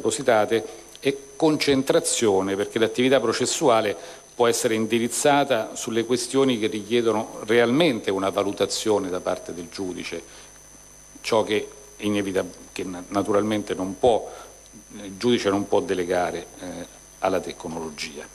depositate, e concentrazione, perché l'attività processuale può essere indirizzata sulle questioni che richiedono realmente una valutazione da parte del giudice, ciò che naturalmente il giudice non può delegare alla tecnologia.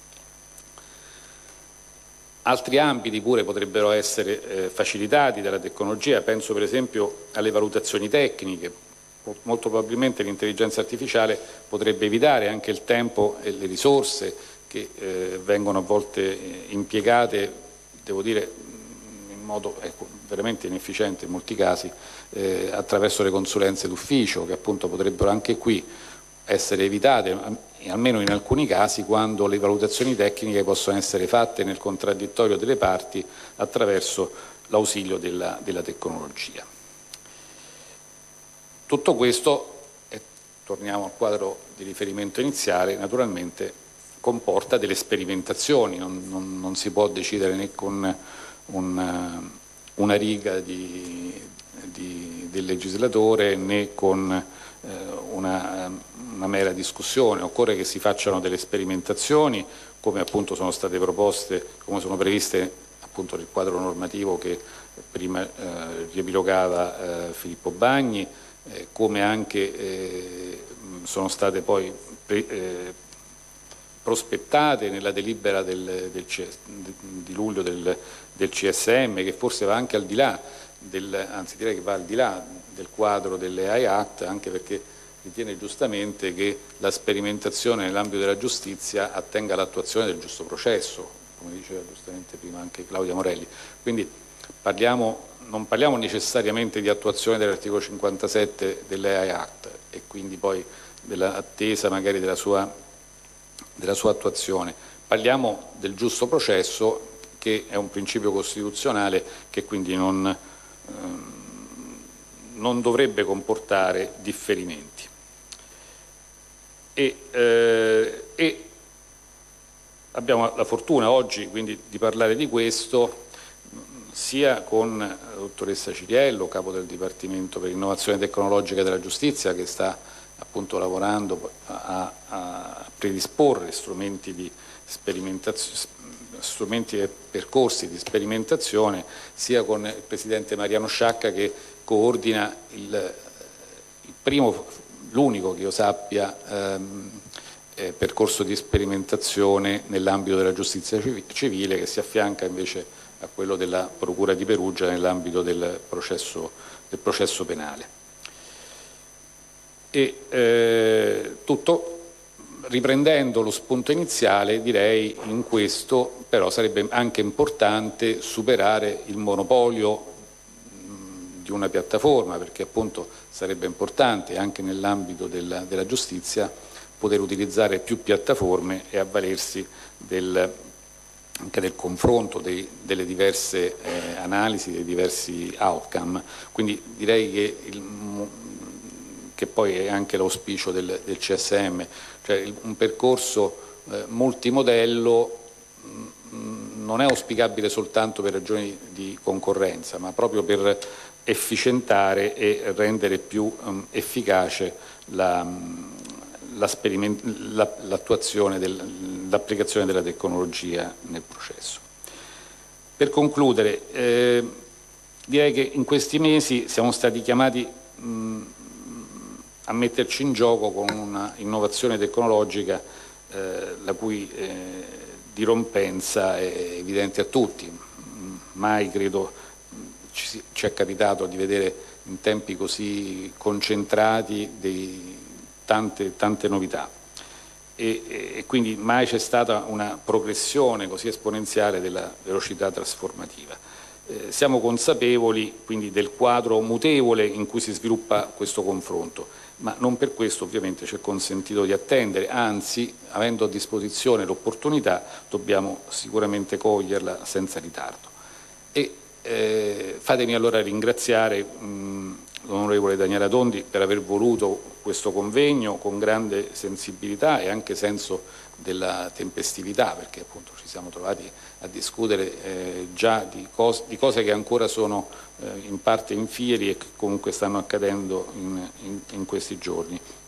Altri ambiti pure potrebbero essere facilitati dalla tecnologia, penso per esempio alle valutazioni tecniche. Molto probabilmente l'intelligenza artificiale potrebbe evitare anche il tempo e le risorse che vengono a volte impiegate, devo dire, in modo veramente inefficiente in molti casi, attraverso le consulenze d'ufficio, che appunto potrebbero anche qui essere evitate, almeno in alcuni casi, quando le valutazioni tecniche possono essere fatte nel contraddittorio delle parti attraverso l'ausilio della tecnologia. Tutto questo, e torniamo al quadro di riferimento iniziale, naturalmente comporta delle sperimentazioni, non si può decidere né con una riga del legislatore né con una mera discussione. Occorre che si facciano delle sperimentazioni, come appunto sono state proposte, come sono previste appunto nel quadro normativo che prima riepilogava Filippo Bagni, come anche sono state poi prospettate nella delibera di luglio del CSM, che forse va anche al di là anzi direi che va al di là del quadro delle AI Act, anche perché ritiene giustamente che la sperimentazione nell'ambito della giustizia attenga all'attuazione del giusto processo, come diceva giustamente prima anche Claudia Morelli. Quindi non parliamo necessariamente di attuazione dell'articolo 57 delle AI Act e quindi poi dell'attesa magari della sua attuazione. Parliamo del giusto processo, che è un principio costituzionale che quindi non dovrebbe comportare differimenti. E abbiamo la fortuna oggi quindi di parlare di questo sia con la dottoressa Ciriello, capo del Dipartimento per l'innovazione tecnologica della giustizia, che sta appunto lavorando a predisporre strumenti e percorsi di sperimentazione, sia con il presidente Mariano Sciacca, che coordina l'unico che io sappia percorso di sperimentazione nell'ambito della giustizia civile, che si affianca invece a quello della Procura di Perugia nell'ambito del processo penale. E tutto riprendendo lo spunto iniziale, direi in questo però sarebbe anche importante superare il monopolio di una piattaforma, perché appunto sarebbe importante anche nell'ambito della giustizia poter utilizzare più piattaforme e avvalersi anche del confronto delle diverse analisi, dei diversi outcome. Quindi direi che poi è anche l'auspicio del CSM, cioè un percorso multimodello non è auspicabile soltanto per ragioni di concorrenza, ma proprio per efficientare e rendere più efficace l'applicazione della tecnologia nel processo. Per concludere, direi che in questi mesi siamo stati chiamati a metterci in gioco con una innovazione tecnologica la cui dirompenza è evidente a tutti. Mai credo ci è capitato di vedere in tempi così concentrati tante novità e quindi mai c'è stata una progressione così esponenziale della velocità trasformativa. Siamo consapevoli quindi del quadro mutevole in cui si sviluppa questo confronto, ma non per questo ovviamente ci è consentito di attendere, anzi, avendo a disposizione l'opportunità, dobbiamo sicuramente coglierla senza ritardo. E fatemi allora ringraziare l'onorevole Daniela Tondi per aver voluto questo convegno con grande sensibilità e anche senso della tempestività, perché appunto ci siamo trovati a discutere già di cose che ancora sono in parte in fieri e che comunque stanno accadendo in questi giorni.